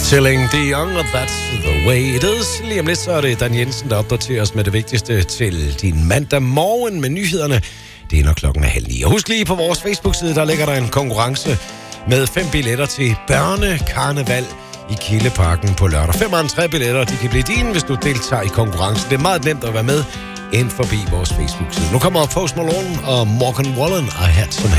Celine Dion, og That's the way it is. Lige om lidt, så er det Dan Jensen, der opdaterer os med det vigtigste til din mandag morgen med nyhederne. Det er når klokken er 8:30. Og husk lige på vores Facebook-side, der ligger der en konkurrence med 5 billetter til børnekarneval i Kildeparken på lørdag. 5 entré-billetter, de kan blive dine, hvis du deltager i konkurrencen. Det er meget nemt at være med ind forbi vores Facebook-side. Nu kommer Post Malone og Morgan Wallen og Hat som